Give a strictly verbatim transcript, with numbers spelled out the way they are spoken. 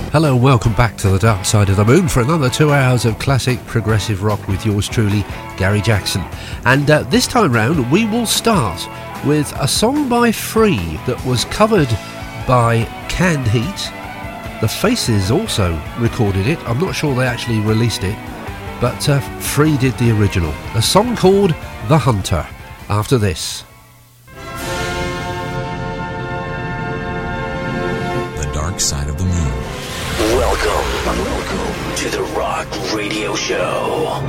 Hello and welcome back to the Dark Side of the Moon for another two hours of classic progressive rock with yours truly, Gary Jackson. And uh, this time round we will start with a song by Free that was covered by Canned Heat. The Faces also recorded it. I'm not sure they actually released it, but uh, Free did the original. A song called The Hunter. After this. The Dark Side of the Moon. Welcome, welcome to the Rock Radio Show.